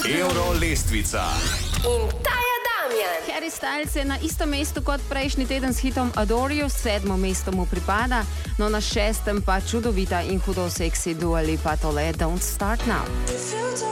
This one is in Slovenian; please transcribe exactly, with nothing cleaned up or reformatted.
Euro lestvica. In ta je Damjan. Harry Styles je na istem mestu kot prejšnji teden s hitom Adore You, sedmo mesto mu pripada, no na šestem pa čudovita in hudo seksi Dua Lipa, tole je Don't Start Now.